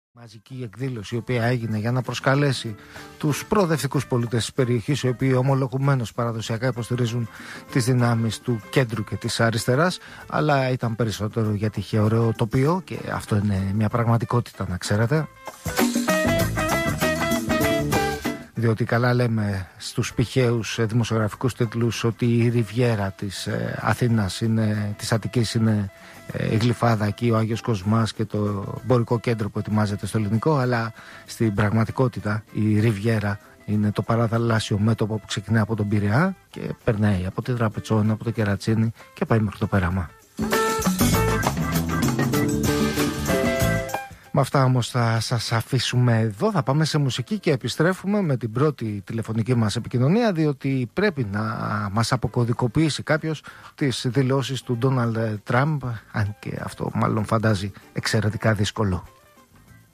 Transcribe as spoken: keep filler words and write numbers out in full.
Μαζική εκδήλωση η οποία έγινε για να προσκαλέσει τους προοδευτικούς πολίτες της περιοχής, οι οποίοι ομολογουμένως παραδοσιακά υποστηρίζουν τις δυνάμεις του κέντρου και της αριστεράς, αλλά ήταν περισσότερο γιατί είχε ωραίο τοπίο και αυτό είναι μια πραγματικότητα, να ξέρετε. Διότι καλά λέμε στους πηχαίους δημοσιογραφικούς τίτλους ότι η Ριβιέρα της ε, Αθήνας, είναι, της Αττικής είναι ε, η Γλυφάδα εκεί, ο Άγιος Κοσμάς και το εμπορικό κέντρο που ετοιμάζεται στο ελληνικό, αλλά στην πραγματικότητα η Ριβιέρα είναι το παραθαλάσσιο μέτωπο που ξεκινάει από τον Πειραιά και περνάει από τη Τραπετσόνα, από το Κερατσίνι και πάει μέχρι το Πέραμα. Με αυτά όμως θα σας αφήσουμε εδώ, θα πάμε σε μουσική και επιστρέφουμε με την πρώτη τηλεφωνική μας επικοινωνία, διότι πρέπει να μας αποκωδικοποιήσει κάποιος τις δηλώσεις του Ντόναλντ Τραμπ, αν και αυτό μάλλον φαντάζει εξαιρετικά δύσκολο.